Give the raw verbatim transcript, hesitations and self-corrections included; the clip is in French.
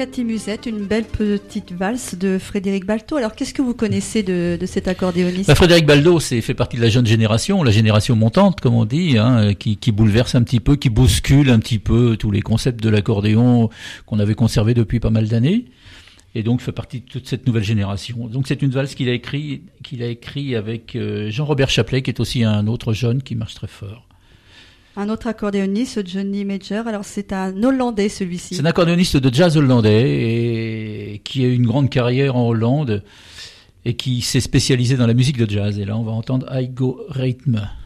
Cathy Musette, une belle petite valse de Frédéric Baltaux. Alors, qu'est-ce que vous connaissez de, de cet accordéoniste? Bah, Frédéric Baltaux, c'est fait partie de la jeune génération, la génération montante, comme on dit, hein, qui, qui bouleverse un petit peu, qui bouscule un petit peu tous les concepts de l'accordéon qu'on avait conservés depuis pas mal d'années. Et donc fait partie de toute cette nouvelle génération. Donc c'est une valse qu'il a écrit, qu'il a écrit avec euh, Jean-Robert Chaplet, qui est aussi un autre jeune qui marche très fort. Un autre accordéoniste, Johnny Major. Alors c'est un Hollandais celui-ci. C'est un accordéoniste de jazz hollandais et qui a eu une grande carrière en Hollande et qui s'est spécialisé dans la musique de jazz. Et là on va entendre I Go Rhythm.